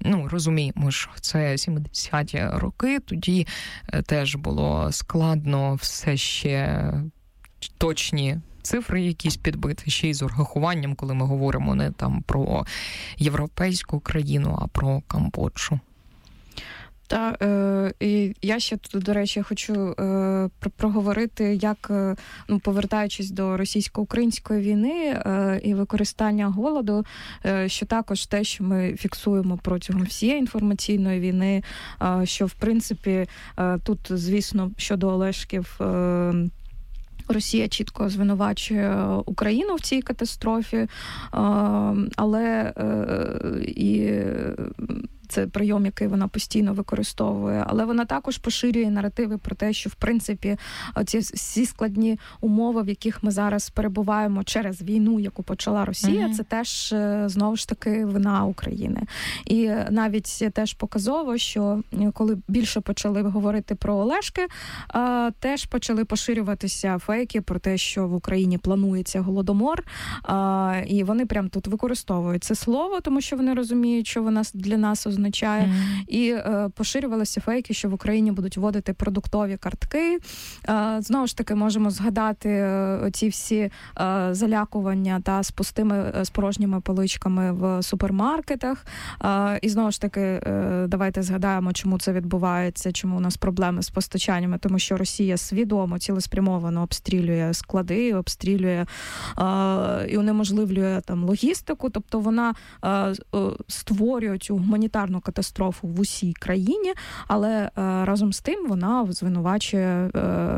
розуміємо, що це 70-ті роки, тоді теж було складно все ще точні цифри якісь підбити, ще й з урахуванням, коли ми говоримо не там про європейську країну, а про Камбоджу. Та, і я ще тут, до речі, хочу проговорити, як, повертаючись до російсько-української війни і використання голоду, що також те, що ми фіксуємо протягом всієї інформаційної війни, що, в принципі, тут, звісно, щодо Олешків, Росія чітко звинувачує Україну в цій катастрофі, але і це прийом, який вона постійно використовує, але вона також поширює наративи про те, що, в принципі, ці всі складні умови, в яких ми зараз перебуваємо через війну, яку почала Росія, це теж, знову ж таки, вина України. І навіть теж показово, що коли більше почали говорити про Олешки, теж почали поширюватися фейки про те, що в Україні планується голодомор, і вони прям тут використовують це слово, тому що вони розуміють, що воно для нас означає. І поширювалися фейки, що в Україні будуть вводити продуктові картки. Знову ж таки, можемо згадати оці всі залякування з порожніми поличками в супермаркетах. І знову ж таки, давайте згадаємо, чому це відбувається, чому у нас проблеми з постачаннями, тому що Росія свідомо, цілеспрямовано обстрілює склади, обстрілює і унеможливлює там логістику, тобто вона створює цю гуманітарну катастрофу в усій країні, але разом з тим вона звинувачує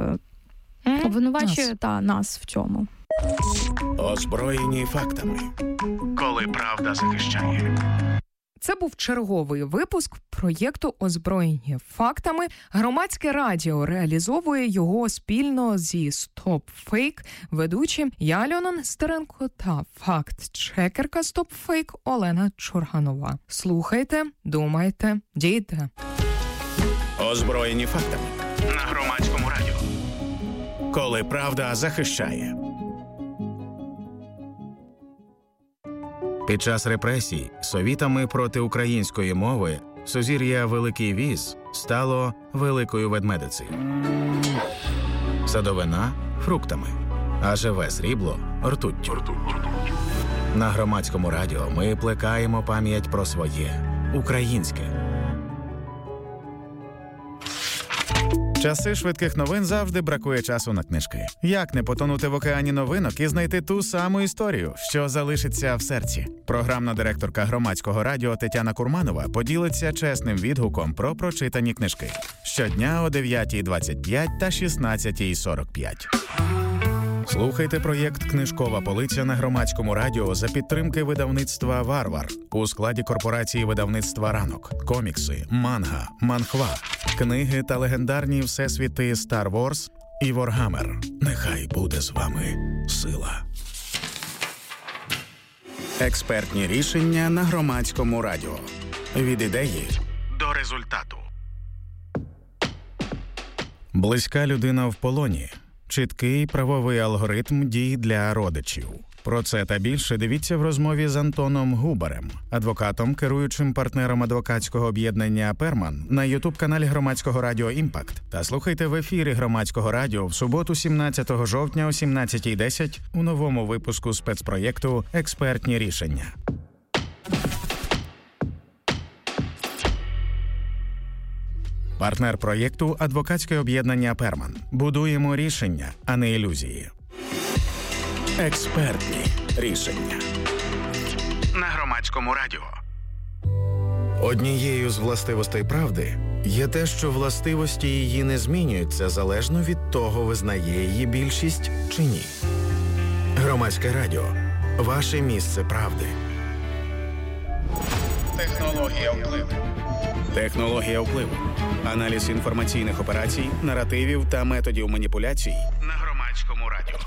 нас в цьому. Озброєні фактами. Коли правда захищає. Це був черговий випуск проєкту «Озброєні фактами». Громадське радіо реалізовує його спільно зі Stop Fake, ведучі я, Альона Нестеренко, та факт-чекерка Stop Fake Олена Чурганова. Слухайте, думайте, дійте. «Озброєні фактами» на Громадському радіо. Коли правда захищає. Під час репресій совітами проти української мови сузір'я Великий Віз стало Великою Ведмедицею. Садовина – фруктами, а живе срібло – ртуттю. На Громадському радіо ми плекаємо пам'ять про своє – українське. Часи швидких новин завжди бракує часу на книжки. Як не потонути в океані новинок і знайти ту саму історію, що залишиться в серці? Програмна директорка Громадського радіо Тетяна Курманова поділиться чесним відгуком про прочитані книжки. Щодня о 9:25 та 16:45. Слухайте проєкт «Книжкова полиця» на Громадському радіо за підтримки видавництва «Варвар» у складі корпорації видавництва «Ранок». Комікси, манга, манхва, книги та легендарні всесвіти «Star Wars» і «Воргаммер». Нехай буде з вами сила. Експертні рішення на Громадському радіо. Від ідеї до результату. Близька людина в полоні. Чіткий правовий алгоритм дій для родичів. Про це та більше дивіться в розмові з Антоном Губарем, адвокатом, керуючим партнером адвокатського об'єднання «Перман» на ютуб-каналі Громадського радіо «Імпакт». Та слухайте в ефірі Громадського радіо в суботу 17 жовтня о 17:10 у новому випуску спецпроєкту «Експертні рішення». Партнер проєкту – адвокатське об'єднання «Перман». Будуємо рішення, а не ілюзії. Експертні рішення. На Громадському радіо. Однією з властивостей правди є те, що властивості її не змінюються залежно від того, визнає її більшість чи ні. Громадське радіо. Ваше місце правди. Технологія впливу. Технологія впливу. Аналіз інформаційних операцій, наративів та методів маніпуляцій на Громадському радіо.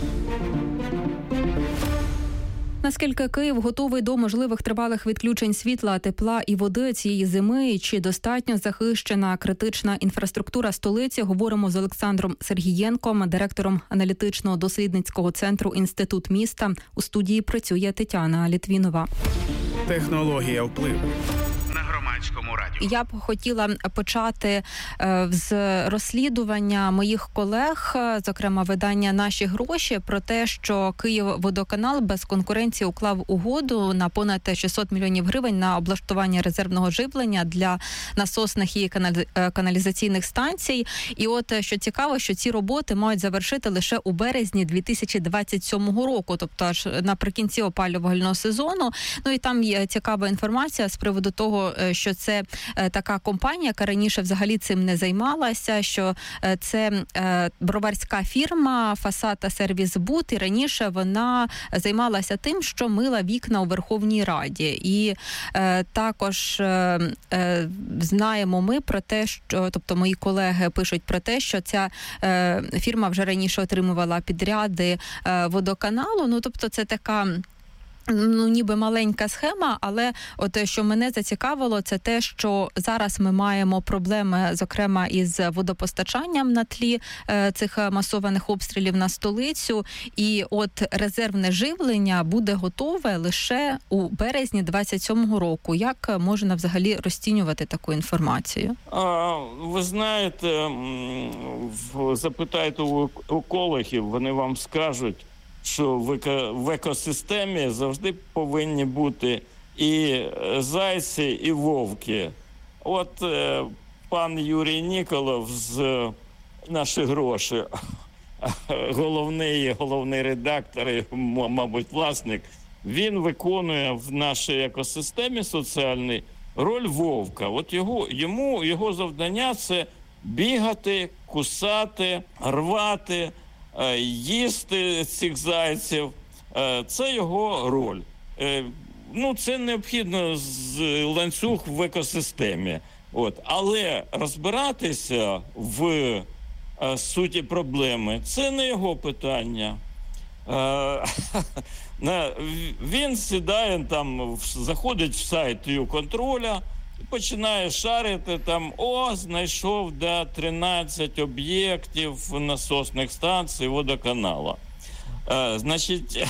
Наскільки Київ готовий до можливих тривалих відключень світла, тепла і води цієї зими, і чи достатньо захищена критична інфраструктура столиці, говоримо з Олександром Сергієнком, директором аналітичного дослідницького центру «Інститут міста». У студії працює Тетяна Літвінова. Технологія впливу. На Громадському радіо. Я б хотіла почати з розслідування моїх колег, зокрема видання «Наші гроші», про те, що Київводоканал без конкуренції уклав угоду на понад 600 мільйонів гривень на облаштування резервного живлення для насосних і каналізаційних станцій. І от, що цікаво, що ці роботи мають завершити лише у березні 2027 року, тобто аж наприкінці опалювального сезону. Ну і там є цікава інформація з приводу того, що це така компанія, яка раніше взагалі цим не займалася, що це броварська фірма «Фасад та сервіс Буд», і раніше вона займалася тим, що мила вікна у Верховній Раді. І також знаємо ми про те, що, тобто мої колеги пишуть про те, що ця фірма вже раніше отримувала підряди водоканалу. Ну, тобто це така, ну, ніби маленька схема, але от що мене зацікавило, це те, що зараз ми маємо проблеми, зокрема, із водопостачанням на тлі цих масованих обстрілів на столицю, і от резервне живлення буде готове лише у березні 27-го року. Як можна взагалі розцінювати таку інформацію? Ви знаєте, запитайте у колегів, вони вам скажуть, що в екосистемі завжди повинні бути і зайці, і вовки. От пан Юрій Ніколов з «Наші гроші», головний редактор і, мабуть, власник, він виконує в нашій екосистемі соціальній роль вовка. От його завдання – це бігати, кусати, рвати, їсти цих зайців. Це його роль. Ну, це необхідно з ланцюг в екосистемі. От. Але розбиратися в суті проблеми – це не його питання. Він сідає там, заходить в сайт Юконтроля і починає шарити там, знайшов 13 об'єктів насосних станцій водоканала. Значить,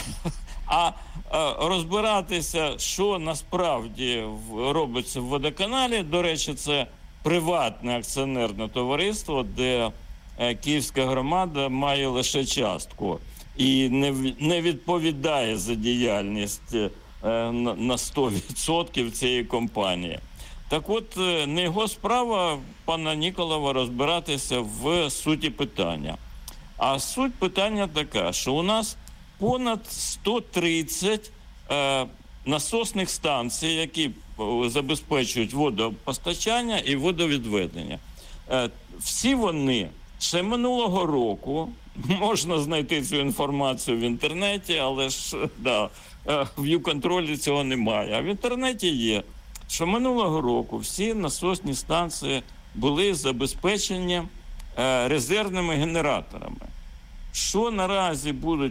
розбиратися, що насправді робиться в водоканалі, до речі, це приватне акціонерне товариство, де Київська громада має лише частку і не відповідає за діяльність на 100% цієї компанії. Так от, не його справа пана Ніколова розбиратися в суті питання. А суть питання така, що у нас понад 130 насосних станцій, які забезпечують водопостачання і водовідведення. Всі вони ще минулого року, можна знайти цю інформацію в інтернеті, але ж в Юконтролі цього немає. А в інтернеті є, що минулого року всі насосні станції були забезпечені резервними генераторами. Що наразі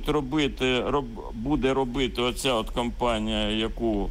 буде робити оця от компанія, яку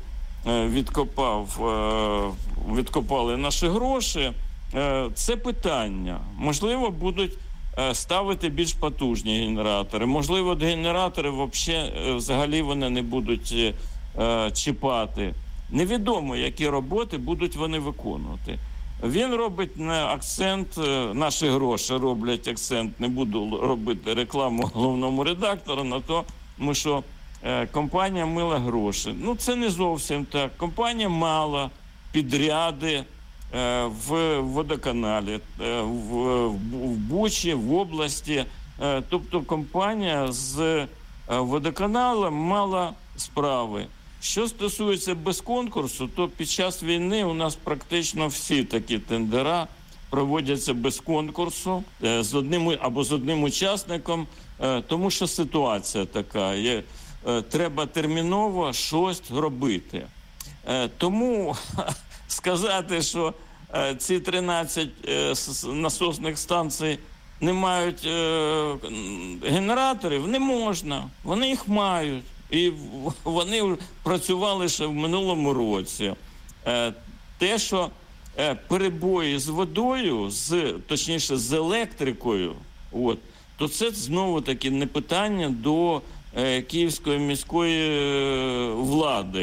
відкопали наші гроші, це питання. Можливо, будуть ставити більш потужні генератори. Можливо, генератори взагалі вони не будуть чіпати. Невідомо, які роботи будуть вони виконувати. Він робить акцент, наші гроші роблять акцент, не буду робити рекламу головному редактору, на тому що компанія мила гроші. Ну, це не зовсім так. Компанія мала підряди в водоканалі, в Бучі, в області. Тобто компанія з водоканалом мала справи. Що стосується без конкурсу, то під час війни у нас практично всі такі тендера проводяться без конкурсу, з одним учасником, тому що ситуація така. Треба терміново щось робити. Тому сказати, що ці 13 насосних станцій не мають генераторів, не можна. Вони їх мають. І вони працювали ще в минулому році. Те, що перебої з водою, точніше з електрикою, то це знову-таки не питання до Київської міської влади.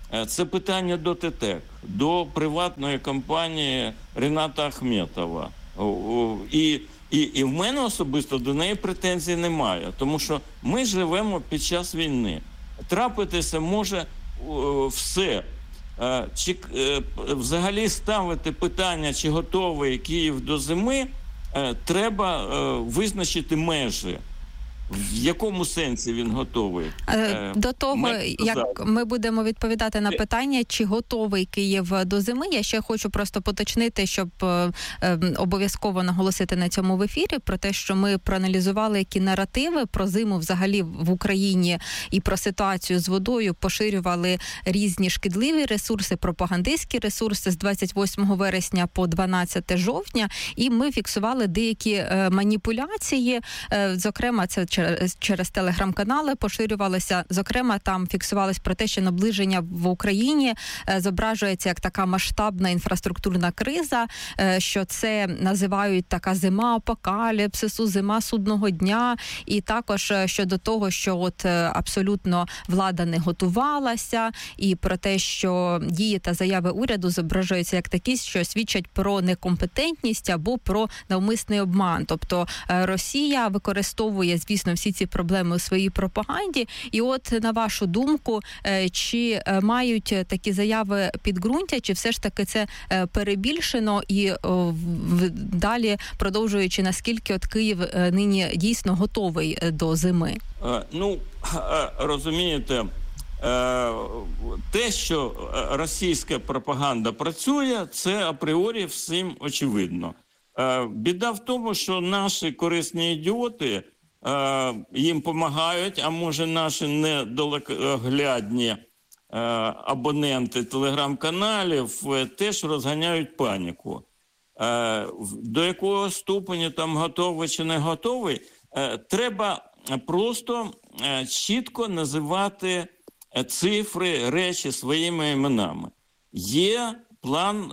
це питання до ТТЕК, до приватної компанії Рената Ахметова. І в мене особисто до неї претензій немає, тому що ми живемо під час війни. Трапитися може все. Чи взагалі ставити питання, чи готовий Київ до зими, треба визначити межі. В якому сенсі він готовий? До того, як ми будемо відповідати на питання, чи готовий Київ до зими, я ще хочу просто поточнити, щоб обов'язково наголосити на цьому в ефірі, про те, що ми проаналізували, які наративи про зиму взагалі в Україні і про ситуацію з водою поширювали різні шкідливі ресурси, пропагандистські ресурси з 28 вересня по 12 жовтня, і ми фіксували деякі маніпуляції, зокрема, це через телеграм-канали поширювалося. Зокрема, там фіксувалось про те, що наближення в Україні зображується як така масштабна інфраструктурна криза, що це називають така зима апокаліпсису, зима судного дня, і також щодо того, що от абсолютно влада не готувалася, і про те, що дії та заяви уряду зображуються як такі, що свідчать про некомпетентність або про навмисний обман. Тобто Росія використовує, звісно, всі ці проблеми у своїй пропаганді. І от, на вашу думку, чи мають такі заяви підґрунтя, чи все ж таки це перебільшено і далі продовжуючи, наскільки от Київ нині дійсно готовий до зими? Розумієте, те, що російська пропаганда працює, це апріорі всім очевидно. Біда в тому, що наші корисні ідіоти їм допомагають, а може наші недалекоглядні абоненти телеграм-каналів теж розганяють паніку. До якого ступеню там готовий чи не готовий, треба просто чітко називати цифри, речі своїми іменами. Є план,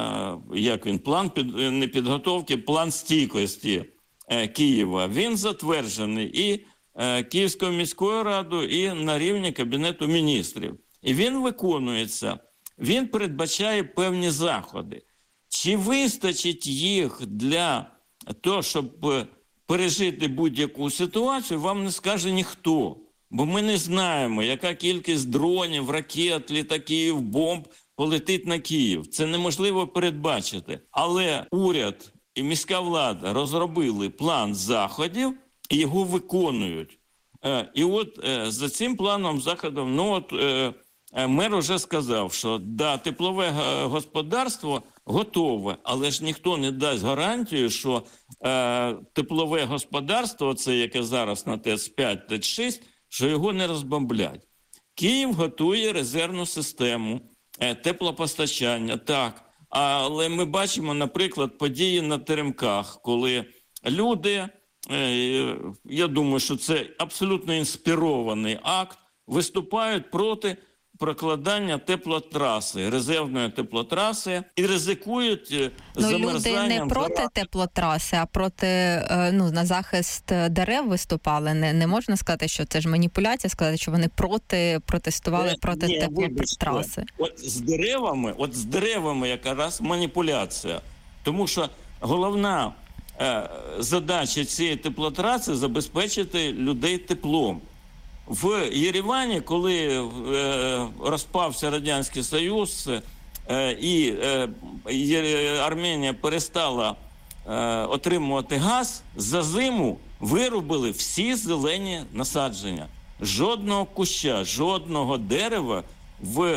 не підготовки, план стійкості Києва. Він затверджений і Київською міською радою, і на рівні Кабінету міністрів. І він виконується. Він передбачає певні заходи. Чи вистачить їх для того, щоб пережити будь-яку ситуацію, вам не скаже ніхто. Бо ми не знаємо, яка кількість дронів, ракет, літаків, бомб полетить на Київ. Це неможливо передбачити. Але уряд і міська влада розробили план заходів і його виконують. І от за цим планом заходів, мер вже сказав, що теплове господарство готове, але ж ніхто не дасть гарантію, що теплове господарство, це яке зараз на ТЕЦ-5, ТЕЦ-6, що його не розбомблять. Київ готує резервну систему теплопостачання, так. Але ми бачимо, наприклад, події на Теремках, коли люди, я думаю, що це абсолютно інспірований акт, виступають проти прокладання теплотраси, резервної теплотраси, і ризикують замерзанням. Люди не проти теплотраси, а проти, на захист дерев виступали. Не можна сказати, що це ж маніпуляція, сказати, що вони протестували проти теплотраси. От з деревами якраз маніпуляція. Тому що головна задача цієї теплотраси – забезпечити людей теплом. В Єревані, коли розпався Радянський Союз і Арменія перестала отримувати газ, за зиму вирубили всі зелені насадження. Жодного куща, жодного дерева в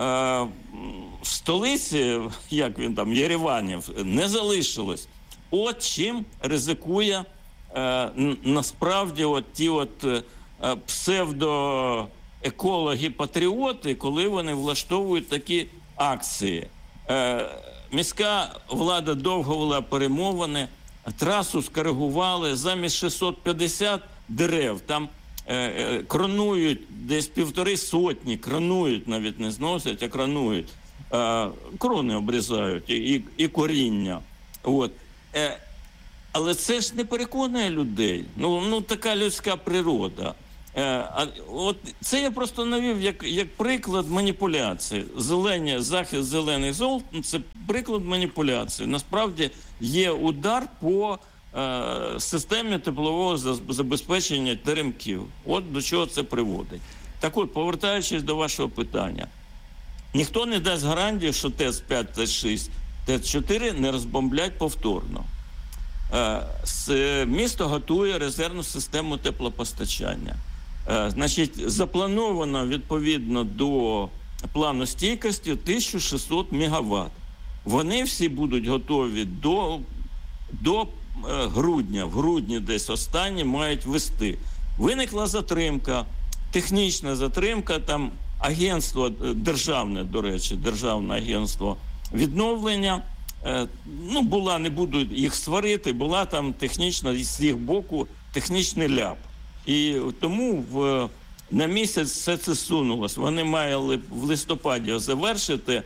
столиці, Єревані, не залишилось. От чим ризикує насправді ті псевдоекологи-патріоти, коли вони влаштовують такі акції. Міська влада довго вела перемовини, трасу скоригували, замість 650 дерев, там кронують десь 150, кронують, навіть не зносять, а кронують. Крони обрізають і коріння. От. Але це ж не переконує людей. Така людська природа. От це я просто навів як приклад маніпуляції. Захист зелених зон – це приклад маніпуляції. Насправді є удар по системі теплового забезпечення теремків. От до чого це приводить. Так от, повертаючись до вашого питання, ніхто не дасть гарантії, що ТЕЦ-5, ТЕЦ-6, ТЕЦ-4 не розбомблять повторно. Місто готує резервну систему теплопостачання. Значить, заплановано відповідно до плану стійкості 1600 МВт. Вони всі будуть готові до грудня. В грудні десь останні мають вести. Виникла затримка, технічна затримка, там агентство державне, до речі, Державне агентство відновлення, була, не буду їх сварити, була там технічна, з їх боку, технічний ляп. І тому на місяць все це сунулось. Вони мали в листопаді завершити,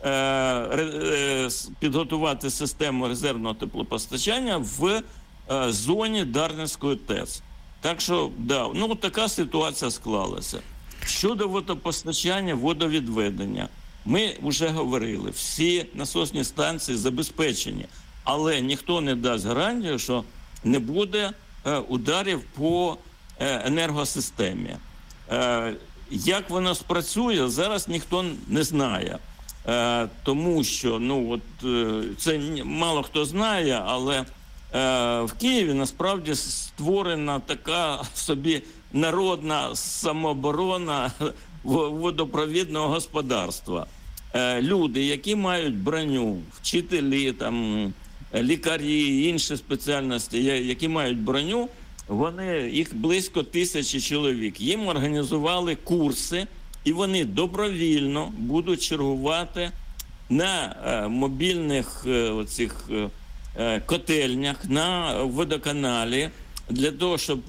підготувати систему резервного теплопостачання в зоні Дарницької ТЕЦ. Так що, така ситуація склалася. Щодо водопостачання, водовідведення, ми вже говорили, всі насосні станції забезпечені, але ніхто не дасть гарантію, що не буде ударів по енергосистемі. Як воно спрацює, зараз ніхто не знає. Тому що, це мало хто знає, але в Києві насправді створена така собі народна самооборона водопровідного господарства. Люди, які мають броню, вчителі, лікарі, інші спеціальності, які мають броню, їх близько 1000 чоловік. Їм організували курси, і вони добровільно будуть чергувати на мобільних котельнях, на водоканалі, для того, щоб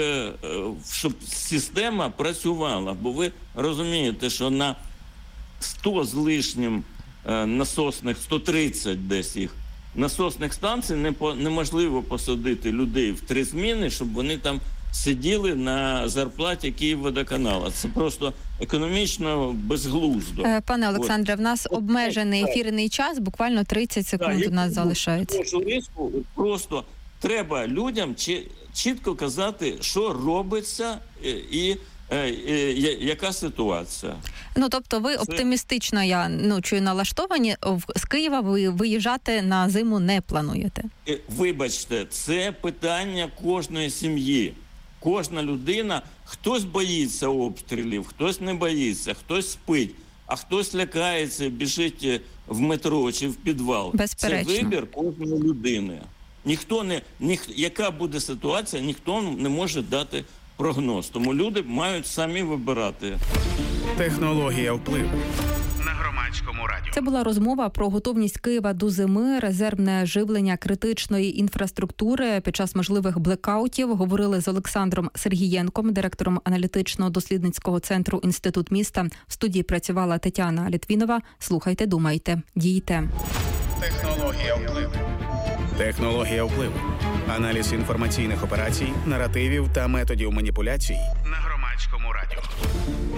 система працювала. Бо ви розумієте, що на 100 з лишнім насосних, 130 десь їх, насосних станцій неможливо посадити людей в 3 зміни, щоб вони там сиділи на зарплаті Київводоканалу. Це просто економічно безглуздо. Пане Олександре, в нас обмежений ефірний час, буквально 30 секунд у нас залишається. Просто треба людям чітко казати, що робиться і яка ситуація. Тобто ви оптимістично, я чую, налаштовані, з Києва ви виїжджати на зиму не плануєте? Вибачте, це питання кожної сім'ї. Кожна людина, хтось боїться обстрілів, хтось не боїться, хтось спить, а хтось лякається, біжить в метро чи в підвал. Безперечно. Це вибір кожної людини. Яка буде ситуація, ніхто не може дати прогноз. Тому люди мають самі вибирати. Технологія впливу. На Громадському радіо. Це була розмова про готовність Києва до зими, резервне живлення критичної інфраструктури під час можливих блекаутів. Говорили з Олександром Сергієнком, директором аналітично-дослідницького центру «Інститут міста». В студії працювала Тетяна Літвінова. Слухайте, думайте, дійте. Технологія впливу. Технологія впливу. Аналіз інформаційних операцій, наративів та методів маніпуляцій на Громадському радіо.